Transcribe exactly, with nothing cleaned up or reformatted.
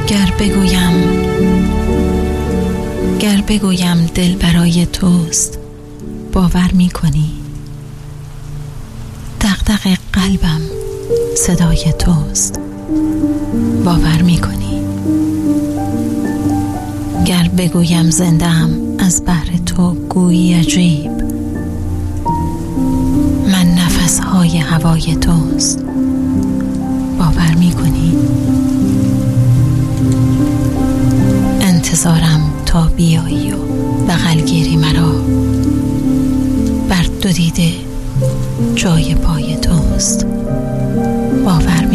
گر بگویم گر بگویم دل برای توست، باور می کنی؟ دغدغه قلبم صدای توست، باور می کنی؟ گر بگویم زنده‌ام از بحر تو، گویی عجیب، من نفس‌های هوای توست، باور می کنی؟ انتظارم تا بیایی و بغل گیری مرا، بر دو دیده جای پای توست، باور